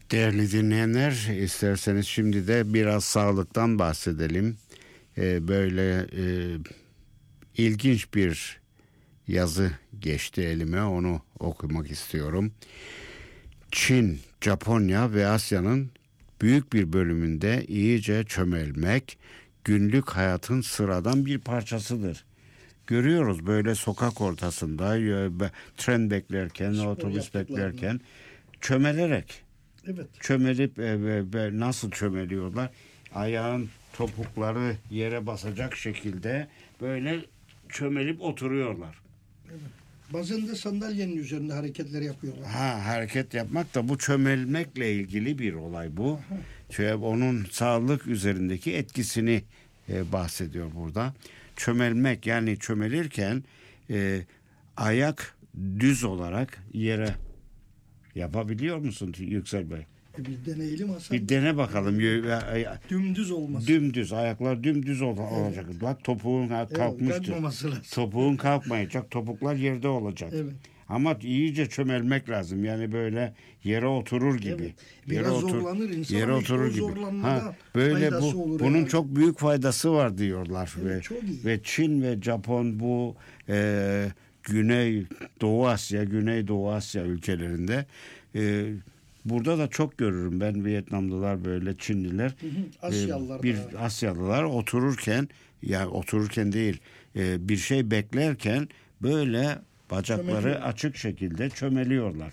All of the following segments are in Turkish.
Değerli dinleyenler, isterseniz şimdi de biraz sağlıktan bahsedelim. Böyle ilginç bir yazı geçti elime, onu okumak istiyorum. Çin, Japonya ve Asya'nın büyük bir bölümünde iyice çömelmek günlük hayatın sıradan bir parçasıdır. Görüyoruz böyle sokak ortasında tren beklerken, otobüs beklerken çömelerek. Evet. Çömelip nasıl çömeliyorlar? Ayağın topukları yere basacak şekilde böyle çömelip oturuyorlar. Evet. Bazen de sandalyenin üzerinde hareketler yapıyorlar. Hareket yapmak da bu çömelmekle ilgili bir olay bu. Onun sağlık üzerindeki etkisini bahsediyor burada. Çömelmek, yani çömelirken ayak düz olarak yere yapabiliyor musun Yüksel Bey? Bir deneyelim Hasan. Bir dene bakalım. Dümdüz olması. Dümdüz, ayaklar dümdüz olacak. Evet. Bak topuğun kalkmıştır. Topuğun kalkmayacak, topuklar yerde olacak. Evet. Ama iyice çömelmek lazım. Yani böyle yere oturur gibi. Evet. Biraz zorlanır insan. Yere oturur gibi. Böyle bunun herhalde çok büyük faydası var diyorlar. Evet, ve Çin ve Japon bu Güneydoğu Asya ülkelerinde burada da çok görürüm ben, Vietnamlılar, böyle Çinliler, Asyalılar otururken değil, bir şey beklerken böyle bacakları açık şekilde çömeliyorlar.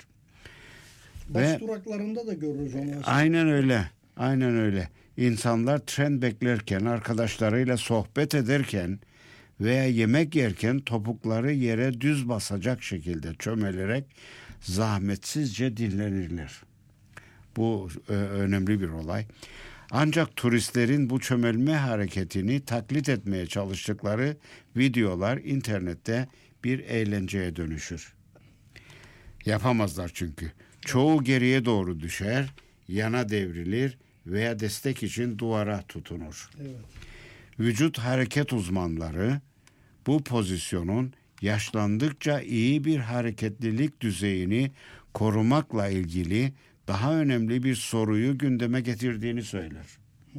Bas duraklarında da görürüz onu. Aynen öyle. İnsanlar tren beklerken, arkadaşlarıyla sohbet ederken veya yemek yerken topukları yere düz basacak şekilde çömelerek zahmetsizce dinlenirler. Bu önemli bir olay. Ancak turistlerin bu çömelme hareketini taklit etmeye çalıştıkları videolar internette bir eğlenceye dönüşür. Yapamazlar çünkü. Çoğu geriye doğru düşer, yana devrilir veya destek için duvara tutunur. Evet. Vücut hareket uzmanları bu pozisyonun yaşlandıkça iyi bir hareketlilik düzeyini korumakla ilgili daha önemli bir soruyu gündeme getirdiğini söyler.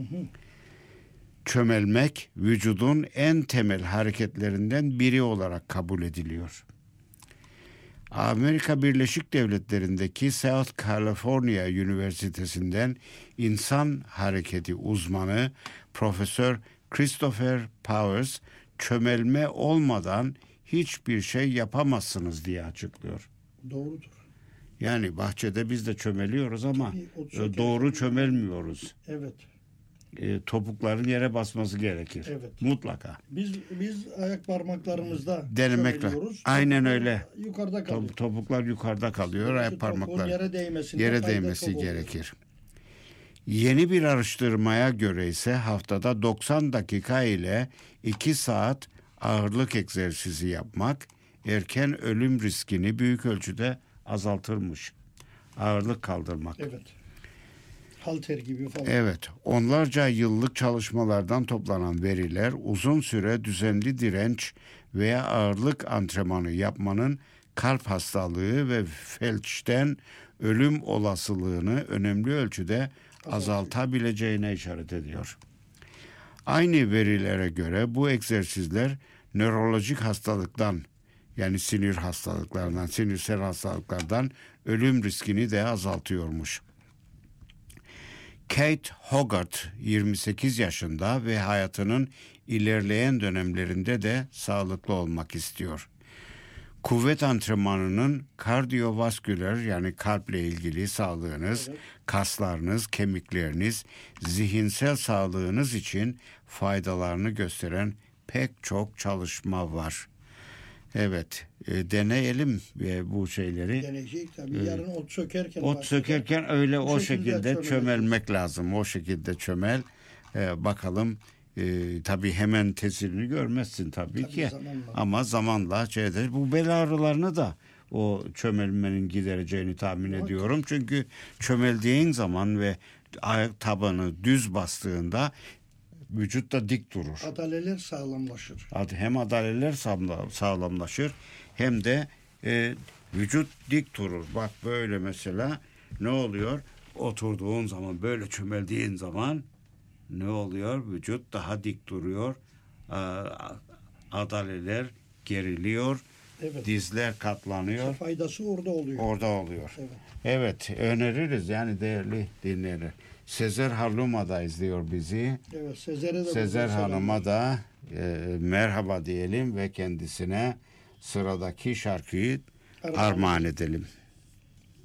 Çömelmek vücudun en temel hareketlerinden biri olarak kabul ediliyor. Amerika Birleşik Devletleri'ndeki South California Üniversitesi'nden insan hareketi uzmanı Profesör Christopher Powers, çömelme olmadan hiçbir şey yapamazsınız diye açıklıyor. Doğrudur. Yani bahçede biz de çömeliyoruz ama doğru çömelmiyoruz. Evet. Topukların yere basması gerekir. Evet. Mutlaka. Biz ayak parmaklarımızda çömeliyoruz. Aynen öyle. Yukarıda kalıyor. Topuklar yukarıda kalıyor. Ayak parmakları yere değmesi gerekir. Yeni bir araştırmaya göre ise haftada 90 dakika ile 2 saat ağırlık egzersizi yapmak erken ölüm riskini büyük ölçüde azaltırmış. Ağırlık kaldırmak. Evet. Halter gibi falan. Evet. Onlarca yıllık çalışmalardan toplanan veriler uzun süre düzenli direnç veya ağırlık antrenmanı yapmanın kalp hastalığı ve felçten ölüm olasılığını önemli ölçüde azaltabileceğine işaret ediyor. Aynı verilere göre bu egzersizler nörolojik hastalıktan, yani sinirsel hastalıklardan ölüm riskini de azaltıyormuş. Kate Hogarth 28 yaşında ve hayatının ilerleyen dönemlerinde de sağlıklı olmak istiyor. Kuvvet antrenmanının kardiyovasküler, yani kalple ilgili sağlığınız, kaslarınız, kemikleriniz, zihinsel sağlığınız için faydalarını gösteren pek çok çalışma var. Evet, deneyelim bu şeyleri. Deneyecek tabii. Yarın ot sökerken öyle o şekilde çömelmek lazım. O şekilde çömel. Bakalım. Tabii hemen tesirini görmezsin tabii ki. Zamanla. Ama zamanla bu bel ağrılarını da o çömelmenin gidereceğini tahmin ediyorum. Çünkü çömeldiğin zaman ve ayak tabanı düz bastığında vücut da dik durur. Adaleler sağlamlaşır. Hem adaleler sağlamlaşır hem de vücut dik durur. Bak böyle mesela ne oluyor? oturduğun zaman, böyle çömeldiğin zaman ne oluyor? Vücut daha dik duruyor. Adaleler geriliyor. Evet. Dizler katlanıyor. Faydası orada oluyor. Orada oluyor. Evet. Evet, öneririz yani değerli dinleyenler. Sezer Harluma da izliyor bizi. Evet, Sezer'e de Sezer Hanım'a da merhaba diyelim ve kendisine sıradaki şarkıyı armağan edelim.